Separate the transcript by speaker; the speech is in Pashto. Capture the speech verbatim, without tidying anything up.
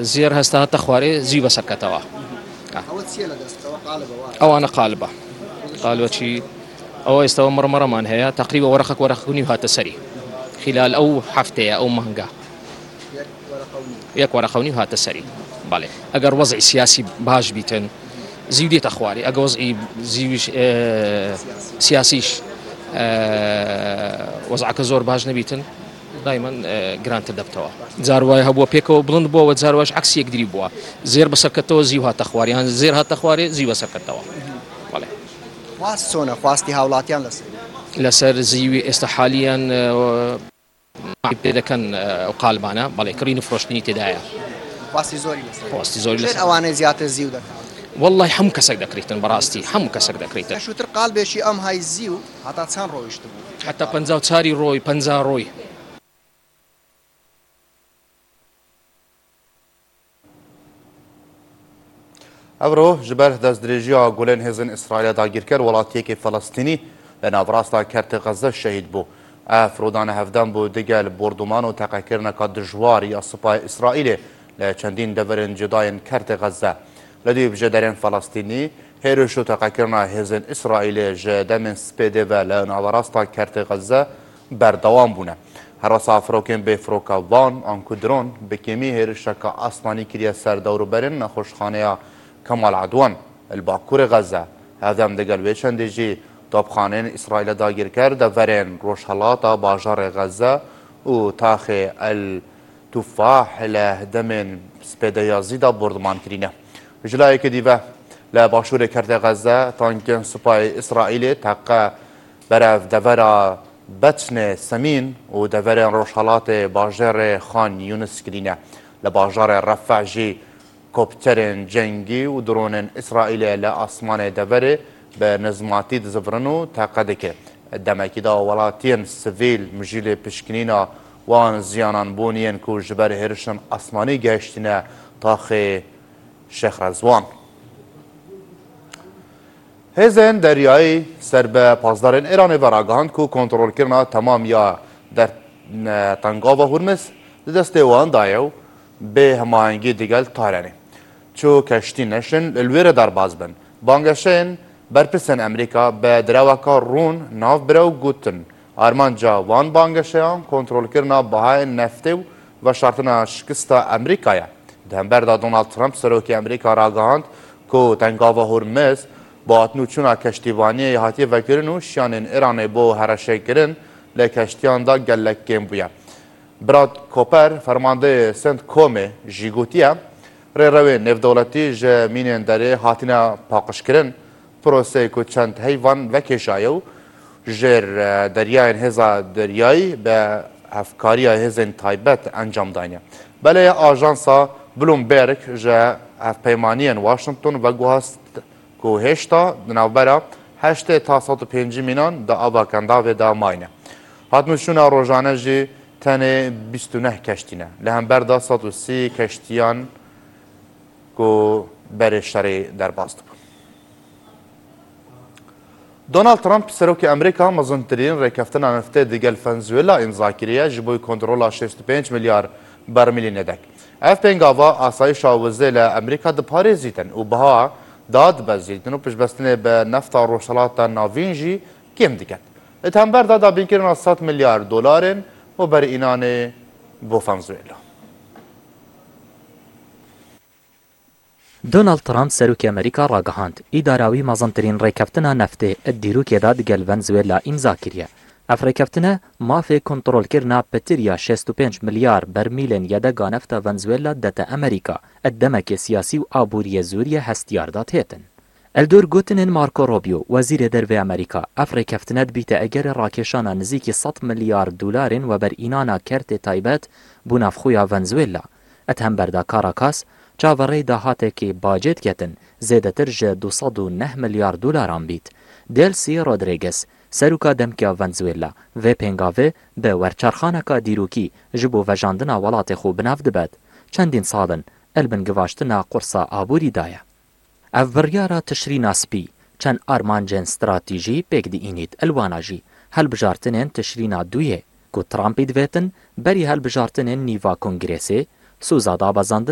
Speaker 1: زێر هەستا هەتە خوارێ زیو بەسەرکەتەوە ئەوانە قالبە قالبەچی ئەوە ئێستەوە مڕمەڕەمان هەیە تقریبا وەرەقەک وەرەقونی و هاتە سەری خلال ئەو هەفتەیە ئەو مانگە یەک وەرەقەونی و هاتە سەری بەڵێ ئەگەر وەزعی سیاسی باش بیتن زیو دێتە خوارێ ئەگە وەزعی زیویش سیاسیش وەزعەکە زۆر باش نەبیتن دایمەن گرانتر دەبتەوە جار وایە هەبووە پێکەوە بڵند بووەوە جار وایش عەکسی یەکدری بووە زێر بەسەرکەتەوە زیو هاتە خوارێ یان زێر هاتە خوارێ زیو بەسەرکەتەوە بەڵێ
Speaker 2: خواست چۆنە خواستی هاوڵاتیان لەسەر
Speaker 1: لەسەر زیوی ئێستا حالیان پێ دەکەن ئەو قالبانە بەڵێ کڕین و فرۆشتنی تێدایە
Speaker 2: خواستی زۆری
Speaker 1: خواستی زۆری لەسەر
Speaker 2: ئەوانەی زیاتر زیو دەکەن
Speaker 1: والله هەموو کەسێک دەکریتن بەڕاستی هەموو کەسێک دەکریتن
Speaker 2: شوتر قالبێکی ئەم های زیو هەتا چەند ڕۆیشت بوو
Speaker 1: حتا پەنجا و چاری ڕۆی پەنجا ڕۆی
Speaker 3: ئەمڕۆ ji ber destdirêjiya gulên hêzên İsraîlê dagîrker welatiyekê Felastînî li navrasta Kertê Xeze şehîd bû. Ev firodana hevdem bû digel borduman û teqekirneka dijwarî ya Sipayê İsraîlê li çendîn deverên cudayên Kertê Xeze. Li dîb ji derên Felastînî hêrîş û teqekirina hêzên İsraîlê ji demên spêdê ve li navrasta Kertê Xeze berdewam bûne. Herasa firokên bêfiroka Van an ku dron bi kêmî hêrişeka asmanî kiriye ser dewrûberên nexweşxaneya Kemal Adwan li Bakurê Xeze. Hevdem digel wê çendê jî topxaneyên İsraîlê dagîrker deverên rojhelata bajarê Xeze û taxê El Tufah li demên spêdeyazî de borduman kirîne. Ji layekê dîve li başûrê Kertê Xeze tankên Supayê İsraîlê teqe berev devera Beçnê Semîn û deverên rojhelatê bajarê Xan Yunus kirîne. Li bajarê Refeh jî kopterên cengî û dronên İsraîlê li asmanê deverê bi nizmatî dizivrin û teqe dike. Demekî da welatiyên sivîl mijîlê pişkinîna wan ziyanan bûniyên ku ji ber hêrişên asmanî gehiştîne taxê Şex Rezwan. Hêzên deryayî ser bi pazdarên Îranê ve ragihand ku kontrolkirina temam ya tengava Hurmuz di destê wan daye û bê hemahengî digel Taranê. Çû keştî neşin li wê re derbas bin. Bangeşeyên berpirsên Amerîka bi direweka rûn nav birew gotin armanca wan bangeşeyan kontrolkirina bihayên neftê û veşartina şikista Amerîkaya. Di hember da Donald Trump serokê Amerîka ragihand ku tengava Hurmuz bi hatnûçûna keştîvaniyê hatiye vekirin û şiyanên Îranê bo hereşekirin li keştiyan da gelek kêm bûye. Brad Koper fermandeyê Centcomê jî gotiye rêrewên nêvdewletî ji mînên derê hatine paqijkirin proseyê ku çend heyvan vekêşaye û jêr deryayên hêza deryayî bi hevkariya hêzên taybet encam dayne. Belê ajansa Bloomberg ji hevpeymaniyên Washington veguhast ku hêşta di navbera heştê ta sed û pêncî mînan di ava Kendavê de mayne. Hatnûçûna rojane jî tenê bîst û neh keştî ne. Li hember da sed û sî keştiyan ku berê şerê derbas dibûn. Donald Trump serokê Amerîka mezintirîn rêkeftina neftê digel Venezuela imza kiriye ji bo kontrola şêst û pênc milyar bermîlê nedek. Ev pêngava asayişa wizê li Amerîka diparêzîtin û biha da dibezîtin û piştbestinê bi nefta rojhelata navîn jî kêm diket. Li hember da dabînkirina sed milyar dolarên û berînanê bo Venezuela.
Speaker 4: Donald Trump serokê Amerîka ragihand îdara wî mezintirîn rêkeftina neftê ed dîrokê da digel Venezuela imza kiriye. Ev rêkeftina mafê kontrolkirina pitiriya şêst û pênc milyar bermîlên yedeka nefta Venezuela dete Amerîka ed demekê siyasî û aboriyê zûriye hestiyar da têtin. Eldor gotinên Marco Rubio wezîrê dervê Amerîka ev rêkeftina dibîte egerê rakêşana nizîkî sed milyar dolarên weberînana kertê taybet bû navxuya Venezuela. Et hember da Caracas çaverê dahatekê bacê diketin zêdetir ji du sed û neh milyar dolaran bît. Delcy Rodriguez seroka demkiya Venezuela vê pêngavê bi werçarxaneka dîrokî ji bo vejandina welatê xwe bi nav dibet. Çendîn salin elbin givaştina qursa aborî daye. Ev biryara tişrîna spî çend armancên stratîjî pêk diînît elwana jî helbijartinên tişrîna duyê ku Trumpî divêtin berî helbijartinên nîva Kongresê, sûza dabezandin